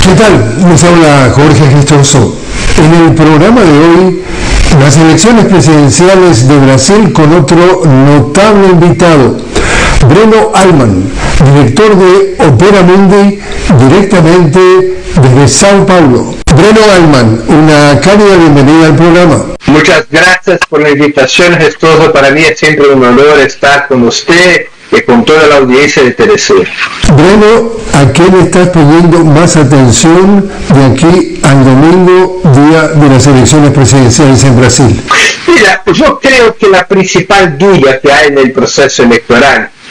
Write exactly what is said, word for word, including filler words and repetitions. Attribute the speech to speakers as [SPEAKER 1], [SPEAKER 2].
[SPEAKER 1] ¿Qué tal? Les habla Jorge Gestoso. En el programa de hoy, las elecciones presidenciales de Brasil con otro notable invitado, Breno Altman, director de Opera Mundi, directamente desde Sao Paulo. Breno Altman, una cálida bienvenida al programa.
[SPEAKER 2] Muchas gracias por la invitación, Gestoso. Para mí es siempre un honor estar con usted y con toda la audiencia de T V C.
[SPEAKER 1] Breno, ¿a qué le estás poniendo más atención de aquí al domingo, día de las elecciones presidenciales en Brasil?
[SPEAKER 2] Mira, yo creo que la principal duda que hay en el proceso electoral